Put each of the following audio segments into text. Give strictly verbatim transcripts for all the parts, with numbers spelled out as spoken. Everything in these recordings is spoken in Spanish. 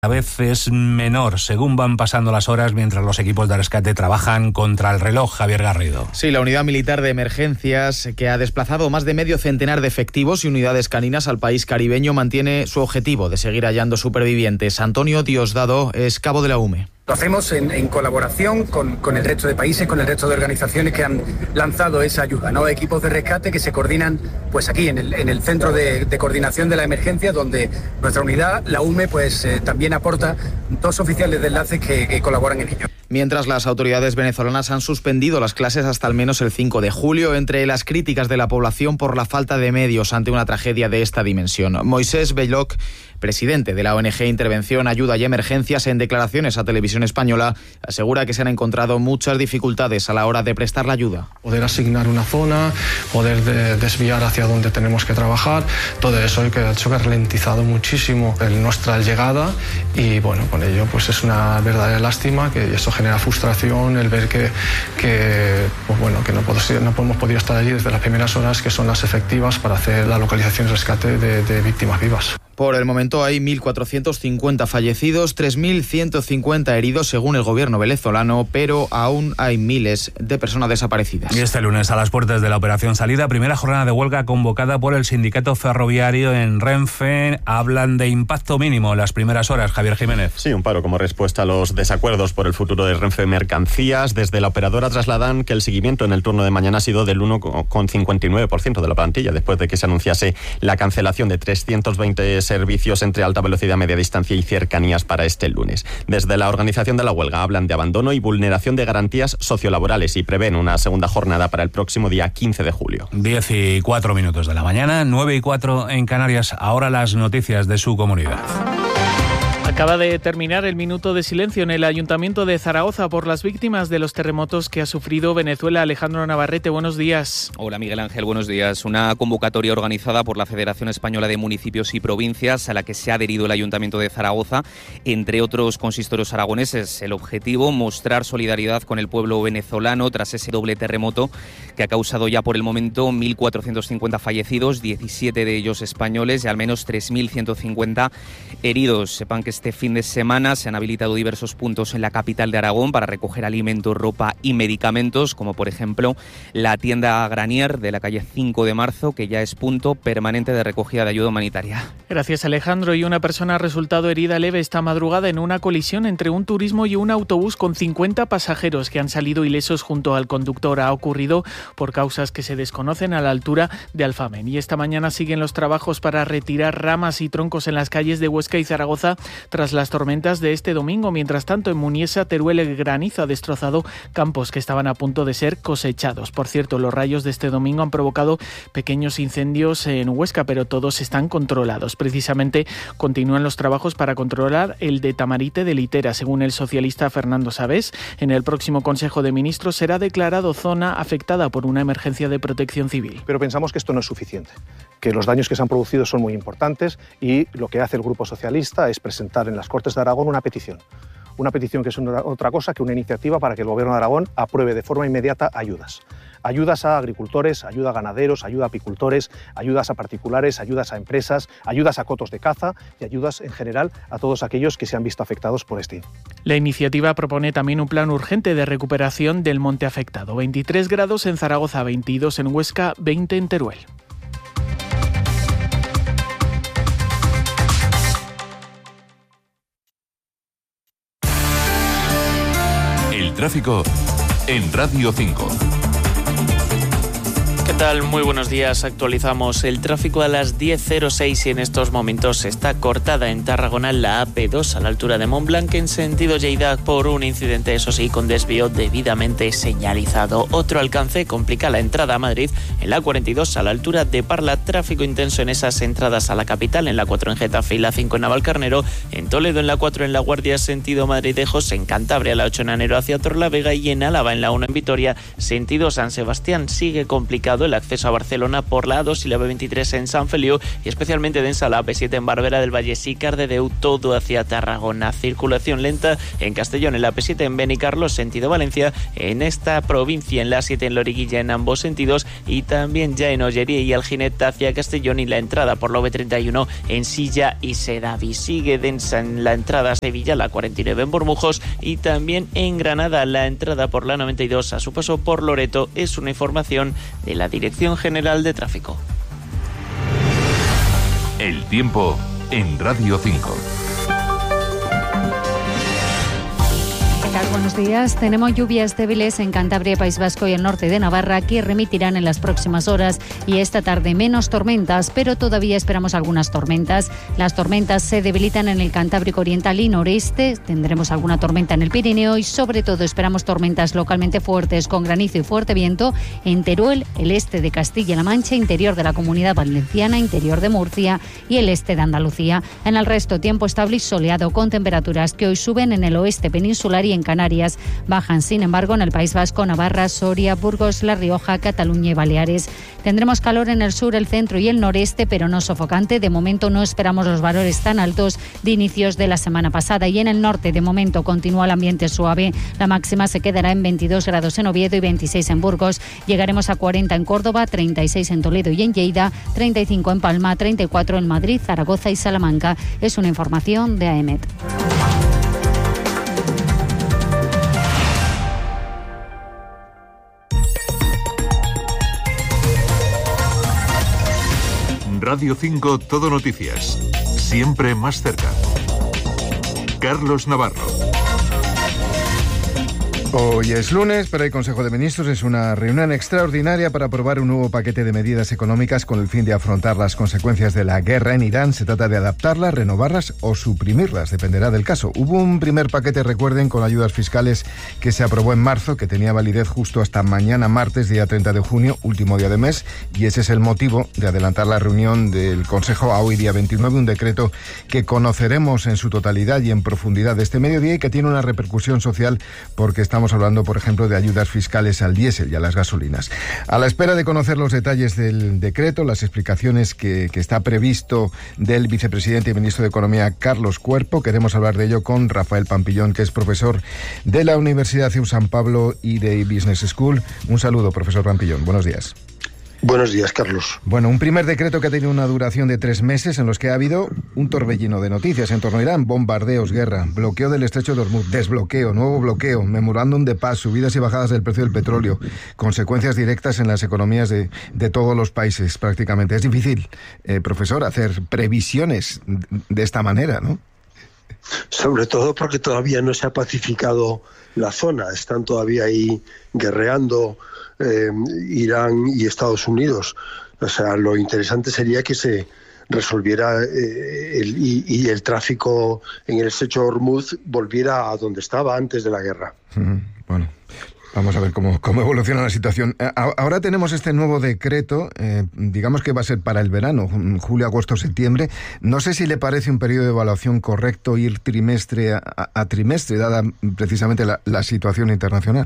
cada vez es menor según van pasando las horas mientras los equipos de rescate trabajan contra el reloj. Javier Garrido. Sí, la unidad militar de emergencias, que ha desplazado más de medio centenar de efectivos y unidades caninas al país caribeño, mantiene su objetivo de seguir hallando supervivientes. Antonio Diosdado es cabo de la U M E. Lo hacemos en, en colaboración con, con el resto de países, con el resto de organizaciones que han lanzado esa ayuda, ¿no? Equipos de rescate que se coordinan pues aquí en el, en el centro de, de coordinación de la emergencia, donde nuestra unidad, la U M E, pues eh, también aporta dos oficiales de enlace que, que colaboran en ello. Mientras las autoridades venezolanas han suspendido las clases hasta al menos el cinco de julio, entre las críticas de la población por la falta de medios ante una tragedia de esta dimensión. Moisés Belloc, presidente de la O N G Intervención, Ayuda y Emergencias, en declaraciones a Televisión Española, asegura que se han encontrado muchas dificultades a la hora de prestar la ayuda. Poder asignar una zona, poder de desviar hacia donde tenemos que trabajar, todo eso que ha hecho que ha ralentizado muchísimo nuestra llegada y bueno, con ello pues es una verdadera lástima que eso genera frustración, el ver que, que, pues bueno, que no, puedo, no hemos podido estar allí desde las primeras horas, que son las efectivas para hacer la localización y rescate de, de víctimas vivas. Por el momento hay mil cuatrocientos cincuenta fallecidos, tres mil ciento cincuenta heridos según el gobierno venezolano, pero aún hay miles de personas desaparecidas. Y este lunes, a las puertas de la Operación Salida, primera jornada de huelga convocada por el sindicato ferroviario en Renfe. Hablan de impacto mínimo en las primeras horas. Javier Jiménez. Sí, un paro como respuesta a los desacuerdos por el futuro de Renfe Mercancías. Desde la operadora trasladan que el seguimiento en el turno de mañana ha sido del uno coma cincuenta y nueve por ciento de la plantilla, después de que se anunciase la cancelación de trescientos veinte servicios entre alta velocidad, media distancia y cercanías para este lunes. Desde la organización de la huelga hablan de abandono y vulneración de garantías sociolaborales y prevén una segunda jornada para el próximo día quince de julio. diez y cuatro minutos de la mañana, nueve y cuatro en Canarias. Ahora las noticias de su comunidad. Acaba de terminar el minuto de silencio en el Ayuntamiento de Zaragoza por las víctimas de los terremotos que ha sufrido Venezuela. Alejandro Navarrete, buenos días. Hola Miguel Ángel, buenos días. Una convocatoria organizada por la Federación Española de Municipios y Provincias a la que se ha adherido el Ayuntamiento de Zaragoza, entre otros consistorios aragoneses. El objetivo, mostrar solidaridad con el pueblo venezolano tras ese doble terremoto que ha causado ya por el momento mil cuatrocientos cincuenta fallecidos, diecisiete de ellos españoles y al menos tres mil ciento cincuenta heridos. Sepan que este fin de semana se han habilitado diversos puntos en la capital de Aragón para recoger alimentos, ropa y medicamentos, como por ejemplo la tienda Granier de la calle cinco de marzo, que ya es punto permanente de recogida de ayuda humanitaria. Gracias, Alejandro. Y una persona ha resultado herida leve esta madrugada en una colisión entre un turismo y un autobús con cincuenta pasajeros que han salido ilesos junto al conductor. Ha ocurrido por causas que se desconocen a la altura de Alfamen. Y esta mañana siguen los trabajos para retirar ramas y troncos en las calles de Huesca y Zaragoza tras las tormentas de este domingo. Mientras tanto, en Muniesa, Teruel, el granizo ha destrozado campos que estaban a punto de ser cosechados. Por cierto, los rayos de este domingo han provocado pequeños incendios en Huesca, pero todos están controlados. Precisamente continúan los trabajos para controlar el de Tamarite de Litera. Según el socialista Fernando Sabés, en el próximo Consejo de Ministros será declarado zona afectada por una emergencia de protección civil. Pero pensamos que esto no es suficiente, que los daños que se han producido son muy importantes y lo que hace el Grupo Socialista es presentar en las Cortes de Aragón una petición. Una petición que es una, otra cosa que una iniciativa para que el Gobierno de Aragón apruebe de forma inmediata ayudas. Ayudas a agricultores, ayuda a ganaderos, ayuda a apicultores, ayudas a particulares, ayudas a empresas, ayudas a cotos de caza y ayudas en general a todos aquellos que se han visto afectados por este. La iniciativa propone también un plan urgente de recuperación del monte afectado. veintitrés grados en Zaragoza, veintidós en Huesca, veinte en Teruel. El tráfico en Radio cinco. ¿Qué tal? Muy buenos días. Actualizamos el tráfico a las diez cero seis y en estos momentos está cortada en Tarragona la A P dos a la altura de Montblanc en sentido Lleida por un incidente, eso sí, con desvío debidamente señalizado. Otro alcance complica la entrada a Madrid en la cuarenta y dos a la altura de Parla. Tráfico intenso en esas entradas a la capital, en la cuatro en Getafe y la cinco en Navalcarnero, en Toledo en la cuatro en La Guardia sentido Madrid-Ejos, en Cantabria la ocho en Anero hacia Torlavega y en Álava en la uno en Vitoria sentido San Sebastián. Sigue complicado complicado el acceso a Barcelona por la A dos y la B veintitrés en Sant Feliu y especialmente densa la A P siete en Barberà del Vallès y Cardedeu, todo hacia Tarragona. Circulación lenta en Castellón, en la A P siete en Benicarlós, sentido Valencia, en esta provincia en la A siete en Loriguilla en ambos sentidos y también ya en Ollería y Alginet hacia Castellón y la entrada por la V treinta y uno en Silla y Sedaví. Sigue densa en la entrada a Sevilla, la cuarenta y nueve en Bormujos y también en Granada la entrada por la noventa y dos a su paso por Loreto. Es una información de la Dirección General de Tráfico. El tiempo en Radio cinco. Buenos días. Tenemos lluvias débiles en Cantabria, País Vasco y el norte de Navarra que remitirán en las próximas horas y esta tarde menos tormentas, pero todavía esperamos algunas tormentas. Las tormentas se debilitan en el Cantábrico Oriental y Noreste. Tendremos alguna tormenta en el Pirineo y sobre todo esperamos tormentas localmente fuertes con granizo y fuerte viento en Teruel, el este de Castilla-La Mancha, interior de la Comunidad Valenciana, interior de Murcia y el este de Andalucía. En el resto, tiempo estable y soleado con temperaturas que hoy suben en el oeste peninsular y en Canarias. Bajan, sin embargo, en el País Vasco, Navarra, Soria, Burgos, La Rioja, Cataluña y Baleares. Tendremos calor en el sur, el centro y el noreste, pero no sofocante. De momento no esperamos los valores tan altos de inicios de la semana pasada. Y en el norte, de momento, continúa el ambiente suave. La máxima se quedará en veintidós grados en Oviedo y veintiséis en Burgos. Llegaremos a cuarenta en Córdoba, treinta y seis en Toledo y en Lleida, treinta y cinco en Palma, treinta y cuatro en Madrid, Zaragoza y Salamanca. Es una información de AEMET. Radio cinco Todo Noticias. Siempre más cerca. Carlos Navarro. Hoy es lunes, pero el Consejo de Ministros es una reunión extraordinaria para aprobar un nuevo paquete de medidas económicas con el fin de afrontar las consecuencias de la guerra en Irán. Se trata de adaptarlas, renovarlas o suprimirlas, dependerá del caso. Hubo un primer paquete, recuerden, con ayudas fiscales que se aprobó en marzo, que tenía validez justo hasta mañana martes, día treinta de junio, último día de mes, y ese es el motivo de adelantar la reunión del Consejo a hoy, día veintinueve, un decreto que conoceremos en su totalidad y en profundidad este mediodía y que tiene una repercusión social porque estamos Estamos hablando, por ejemplo, de ayudas fiscales al diésel y a las gasolinas. A la espera de conocer los detalles del decreto, las explicaciones que, que está previsto del vicepresidente y ministro de Economía, Carlos Cuerpo, queremos hablar de ello con Rafael Pampillón, que es profesor de la Universidad C E U San Pablo y de Business School. Un saludo, profesor Pampillón. Buenos días. Buenos días, Carlos. Bueno, un primer decreto que ha tenido una duración de tres meses en los que ha habido un torbellino de noticias en torno a Irán, bombardeos, guerra, bloqueo del estrecho de Hormuz, desbloqueo, nuevo bloqueo, memorándum de paz, subidas y bajadas del precio del petróleo, consecuencias directas en las economías de, de todos los países prácticamente. Es difícil, eh, profesor, hacer previsiones de esta manera, ¿no? Sobre todo porque todavía no se ha pacificado la zona, están todavía ahí guerreando Eh, Irán y Estados Unidos. O sea, lo interesante sería que se resolviera eh, el, y, y el tráfico en el estrecho de Hormuz volviera a donde estaba antes de la guerra. Mm, bueno, vamos a ver cómo, cómo evoluciona la situación. Ahora tenemos este nuevo decreto, eh, digamos que va a ser para el verano, julio, agosto, septiembre. No sé si le parece un periodo de evaluación correcto ir trimestre a, a trimestre, dada precisamente la, la situación internacional.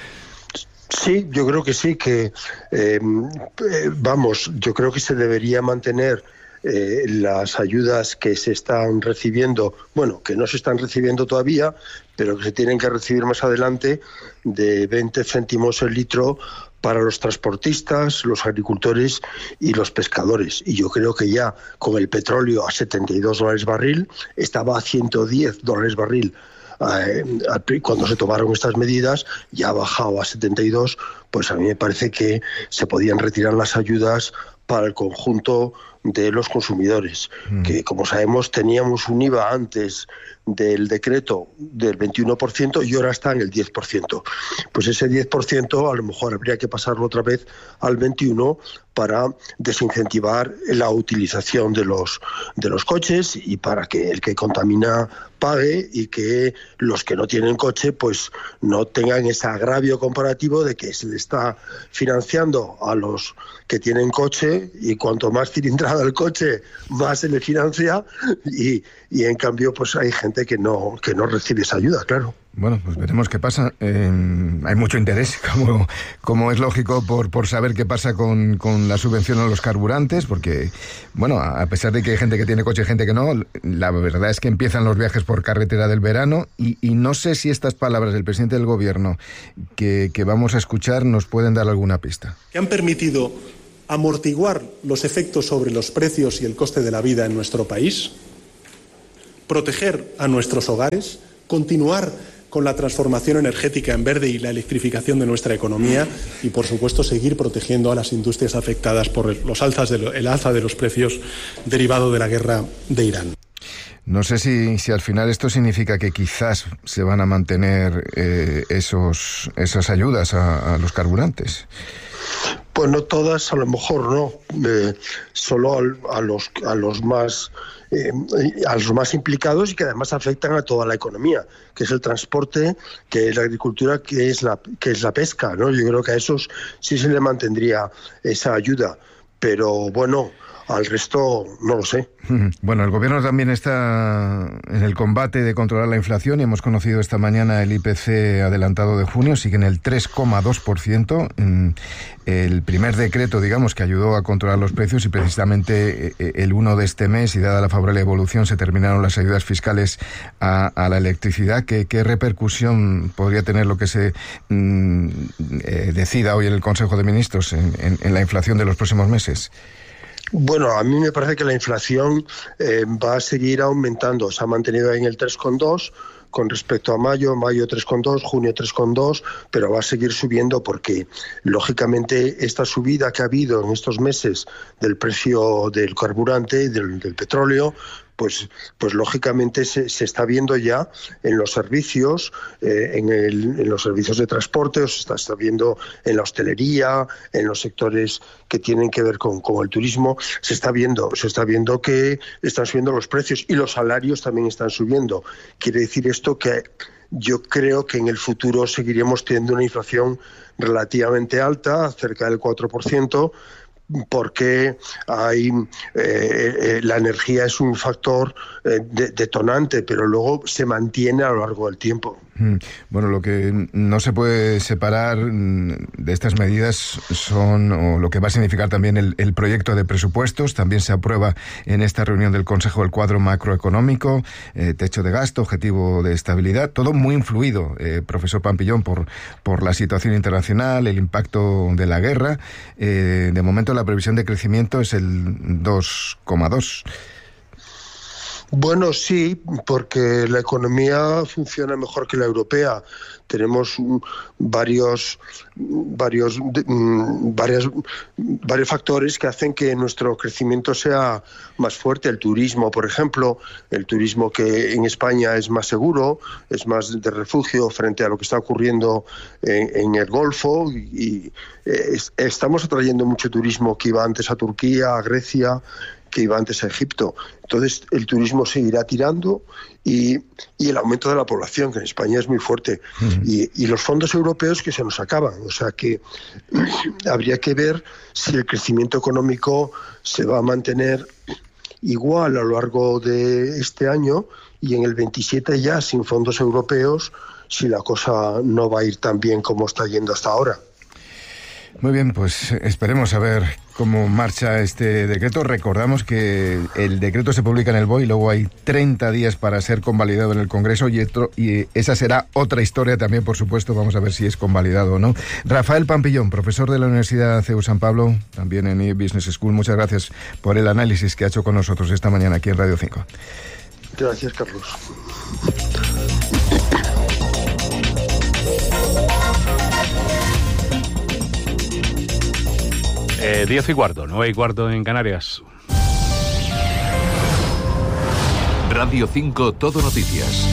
Sí, yo creo que sí, que eh, vamos, yo creo que se debería mantener eh, las ayudas que se están recibiendo, bueno, que no se están recibiendo todavía, pero que se tienen que recibir más adelante, de veinte céntimos el litro para los transportistas, los agricultores y los pescadores. Y yo creo que ya con el petróleo a setenta y dos dólares barril, estaba a ciento diez dólares barril. Cuando se tomaron estas medidas, ya ha bajado a setenta y dos, pues a mí me parece que se podían retirar las ayudas para el conjunto de los consumidores, mm. que como sabemos teníamos un I V A antes del decreto del veintiuno por ciento y ahora está en el diez por ciento. Pues ese diez por ciento a lo mejor habría que pasarlo otra vez al veintiuno por ciento para desincentivar la utilización de los de los coches y para que el que contamina pague y que los que no tienen coche pues no tengan ese agravio comparativo de que se le está financiando a los que tienen coche y cuanto más cilindrada el coche más se le financia y, y en cambio pues hay gente que no que no recibe esa ayuda, claro. Bueno, pues veremos qué pasa. Eh, hay mucho interés, como, como es lógico, por, por saber qué pasa con, con la subvención a los carburantes, porque, bueno, a pesar de que hay gente que tiene coche y gente que no, la verdad es que empiezan los viajes por carretera del verano y, y no sé si estas palabras del presidente del gobierno que, que vamos a escuchar nos pueden dar alguna pista. Que han permitido amortiguar los efectos sobre los precios y el coste de la vida en nuestro país, proteger a nuestros hogares, continuar con la transformación energética en verde y la electrificación de nuestra economía y, por supuesto, seguir protegiendo a las industrias afectadas por los alzas de lo, el alza de los precios derivado de la guerra de Irán. No sé si, si al final esto significa que quizás se van a mantener eh, esos, esas ayudas a, a los carburantes. Pues no todas, a lo mejor no, eh, solo a, a los a los más eh, a los más implicados y que además afectan a toda la economía, que es el transporte, que es la agricultura, que es la que es la pesca, ¿no? Yo creo que a esos sí se le mantendría esa ayuda, pero bueno, al resto no lo sé. Bueno, el gobierno también está en el combate de controlar la inflación y hemos conocido esta mañana el I P C adelantado de junio, sigue en el tres coma dos por ciento. El primer decreto, digamos, que ayudó a controlar los precios y precisamente el uno de este mes, y dada la favorable evolución, se terminaron las ayudas fiscales a, a la electricidad. ¿Qué, qué repercusión podría tener lo que se mm, eh, decida hoy en el Consejo de Ministros en, en, en la inflación de los próximos meses? Bueno, a mí me parece que la inflación eh, va a seguir aumentando. Se ha mantenido ahí en el tres coma dos con respecto a mayo, mayo tres coma dos, junio tres coma dos, pero va a seguir subiendo porque, lógicamente, esta subida que ha habido en estos meses del precio del carburante, del, del petróleo, pues, pues lógicamente se, se está viendo ya en los servicios, eh, en, el, en los servicios de transporte, o se está, está viendo en la hostelería, en los sectores que tienen que ver con, con el turismo, se está viendo, se está viendo que están subiendo los precios y los salarios también están subiendo. Quiere decir esto que yo creo que en el futuro seguiremos teniendo una inflación relativamente alta, cerca del cuatro por ciento, porque hay eh, eh, la energía es un factor eh, de, detonante, pero luego se mantiene a lo largo del tiempo. Bueno, lo que no se puede separar de estas medidas son, o lo que va a significar también el, el proyecto de presupuestos. También se aprueba en esta reunión del Consejo el cuadro macroeconómico, eh, techo de gasto, objetivo de estabilidad, todo muy influido, eh, profesor Pampillón, por, por la situación internacional, el impacto de la guerra. Eh, de momento la previsión de crecimiento es el dos coma dos. Bueno, sí, porque la economía funciona mejor que la europea. Tenemos varios, varios, varios, varios factores que hacen que nuestro crecimiento sea más fuerte. El turismo, por ejemplo, el turismo que en España es más seguro, es más de refugio frente a lo que está ocurriendo en, en el Golfo, y, y es, estamos atrayendo mucho turismo que iba antes a Turquía, a Grecia, que iba antes a Egipto. Entonces el turismo seguirá tirando y, y el aumento de la población, que en España es muy fuerte, uh-huh. y, y los fondos europeos que se nos acaban. O sea que habría que ver si el crecimiento económico se va a mantener igual a lo largo de este año y en el veintisiete ya sin fondos europeos, si la cosa no va a ir tan bien como está yendo hasta ahora. Muy bien, pues esperemos a ver cómo marcha este decreto. Recordamos que el decreto se publica en el B O E y luego hay treinta días para ser convalidado en el Congreso y, otro, y esa será otra historia también, por supuesto. Vamos a ver si es convalidado o no. Rafael Pampillón, profesor de la Universidad C E U San Pablo, también en E Business School, muchas gracias por el análisis que ha hecho con nosotros esta mañana aquí en Radio cinco. Gracias, Carlos. Eh, diez y cuarto, nueve y cuarto en Canarias. Radio cinco Todo Noticias.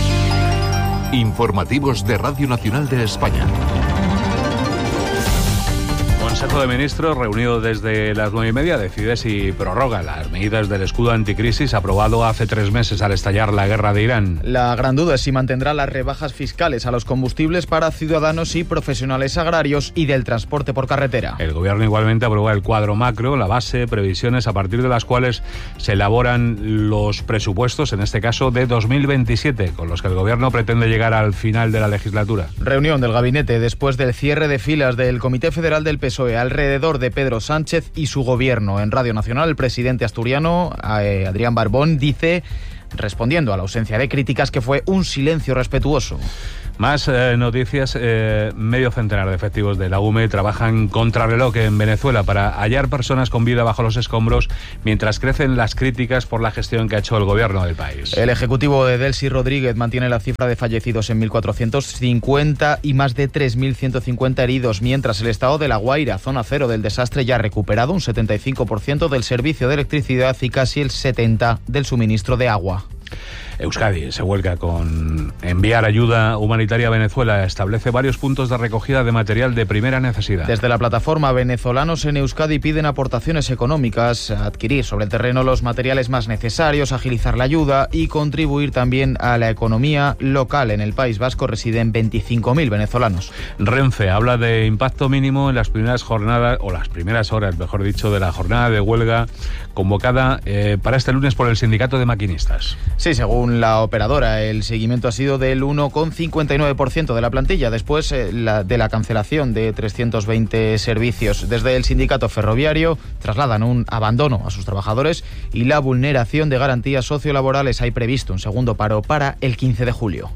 Informativos de Radio Nacional de España. Consejo de Ministros, reunido desde las nueve y media, decide si prorroga las medidas del escudo anticrisis aprobado hace tres meses al estallar la guerra de Irán. La gran duda es si mantendrá las rebajas fiscales a los combustibles para ciudadanos y profesionales agrarios y del transporte por carretera. El Gobierno igualmente aprueba el cuadro macro, la base, previsiones a partir de las cuales se elaboran los presupuestos, en este caso de dos mil veintisiete, con los que el Gobierno pretende llegar al final de la legislatura. Reunión del gabinete después del cierre de filas del Comité Federal del P S O E alrededor de Pedro Sánchez y su gobierno. En Radio Nacional, el presidente asturiano, eh, Adrián Barbón, dice, respondiendo a la ausencia de críticas, que fue un silencio respetuoso. Más eh, noticias. Eh, medio centenar de efectivos de la U M E trabajan contrarreloj en Venezuela para hallar personas con vida bajo los escombros mientras crecen las críticas por la gestión que ha hecho el gobierno del país. El ejecutivo de Delcy Rodríguez mantiene la cifra de fallecidos en mil cuatrocientos cincuenta y más de tres mil ciento cincuenta heridos, mientras el estado de La Guaira, zona cero del desastre, ya ha recuperado un setenta y cinco por ciento del servicio de electricidad y casi el setenta por ciento del suministro de agua. Euskadi se vuelca con enviar ayuda humanitaria a Venezuela. Establece varios puntos de recogida de material de primera necesidad. Desde la plataforma Venezolanos en Euskadi piden aportaciones económicas, adquirir sobre el terreno los materiales más necesarios, agilizar la ayuda y contribuir también a la economía local. En el País Vasco residen veinticinco mil venezolanos. Renfe habla de impacto mínimo en las primeras jornadas, o las primeras horas, mejor dicho, de la jornada de huelga convocada eh, para este lunes por el sindicato de maquinistas. Sí, según la operadora, el seguimiento ha sido del uno coma cincuenta y nueve por ciento de la plantilla, después eh, la, de la cancelación de trescientos veinte servicios. Desde el sindicato ferroviario trasladan un abandono a sus trabajadores y la vulneración de garantías sociolaborales. Hay previsto un segundo paro para el quince de julio.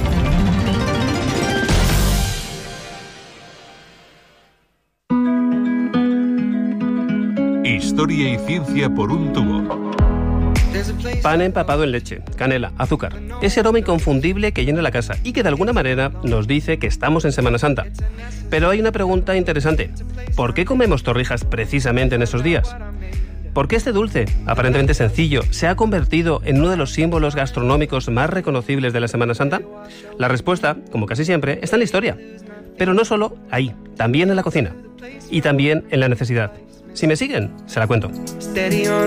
Historia y ciencia por un tubo. Pan empapado en leche, canela, azúcar. Ese aroma inconfundible que llena la casa y que de alguna manera nos dice que estamos en Semana Santa. Pero hay una pregunta interesante. ¿Por qué comemos torrijas precisamente en esos días? ¿Por qué este dulce, aparentemente sencillo, se ha convertido en uno de los símbolos gastronómicos más reconocibles de la Semana Santa? La respuesta, como casi siempre, está en la historia. Pero no solo ahí, también en la cocina. Y también en la necesidad. Si me siguen, se la cuento.